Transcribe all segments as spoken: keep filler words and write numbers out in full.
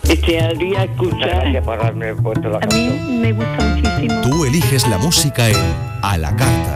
Desearía escuchar. Gracias por darme el puesto de la A mí canción. me gusta muchísimo. Tú eliges la música en A la Carta.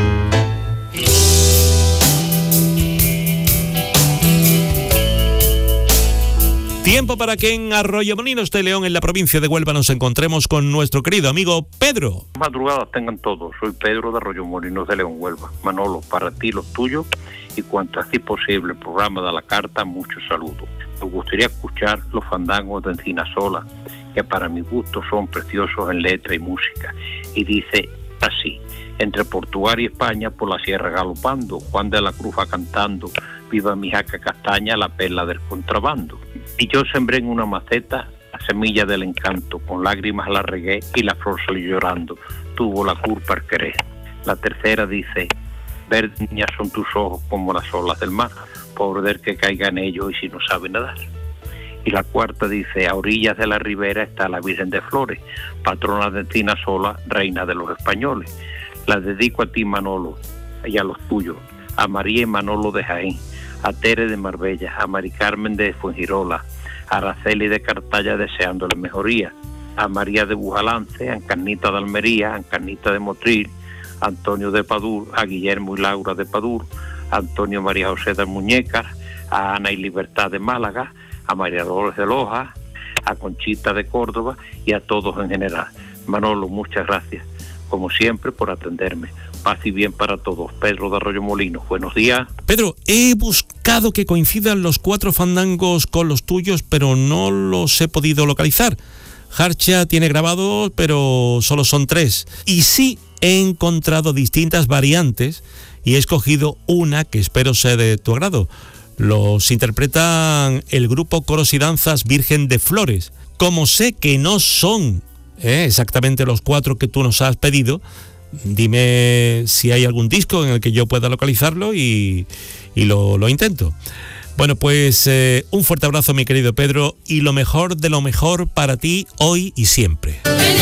Tiempo para que en Arroyomolinos de León, en la provincia de Huelva, nos encontremos con nuestro querido amigo Pedro. Madrugadas tengan todos. Soy Pedro de Arroyomolinos de León, Huelva. Manolo, para ti los tuyos y cuanto así posible el programa de A la Carta, muchos saludos. Me gustaría escuchar los fandangos de Encinasola, que para mi gusto son preciosos en letra y música. Y dice así: entre Portugal y España por la sierra galopando, Juan de la Cruz va cantando, viva mi jaca castaña, la perla del contrabando. Y yo sembré en una maceta la semilla del encanto, con lágrimas la regué y la flor salió llorando, tuvo la culpa al querer. La tercera dice: verdes niñas son tus ojos como las olas del mar, pobre del que caiga en ellos y si no sabe nadar. Y la cuarta dice: a orillas de la ribera está la Virgen de Flores, patrona de Encinasola, reina de los españoles. La dedico a ti, Manolo, y a los tuyos, a María y Manolo de Jaén, a Tere de Marbella, a Mari Carmen de Fuengirola, a Araceli de Cartaya deseándole mejoría, a María de Bujalance, a Encarnita de Almería, a Encarnita de Motril, a Antonio de Padur, a Guillermo y Laura de Padur, a Antonio María José de Muñecas, a Ana y Libertad de Málaga, a María Dolores de Loja, a Conchita de Córdoba y a todos en general. Manolo, muchas gracias, como siempre, por atenderme. Paz y bien para todos. Pedro de Arroyomolinos, buenos días. Pedro, he buscado que coincidan los cuatro fandangos con los tuyos, pero no los he podido localizar. Jarcha tiene grabados, pero solo son tres. Y sí he encontrado distintas variantes y he escogido una que espero sea de tu agrado. Los interpretan el grupo Coros y Danzas Virgen de Flores. Como sé que no son eh, exactamente los cuatro que tú nos has pedido, dime si hay algún disco en el que yo pueda localizarlo y, y lo, lo intento. Bueno, pues eh, un fuerte abrazo, mi querido Pedro, y lo mejor de lo mejor para ti hoy y siempre.